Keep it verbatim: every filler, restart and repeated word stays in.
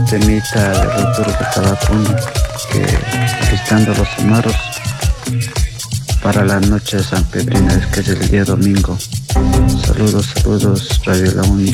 temita de los duros de Tabacún, que listando los amarros para la noche de San Pedrina, que es el día domingo. Saludos, saludos, Radio La Única.